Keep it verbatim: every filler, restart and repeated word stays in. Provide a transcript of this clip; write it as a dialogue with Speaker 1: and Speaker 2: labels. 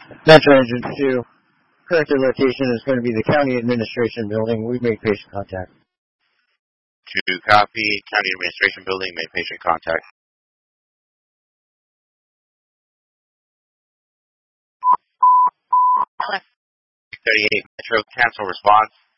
Speaker 1: Metro Engine two. Current location is going to be the County Administration Building. We make patient contact.
Speaker 2: To copy, County Administration Building, make patient contact. thirty-eight Metro, cancel response.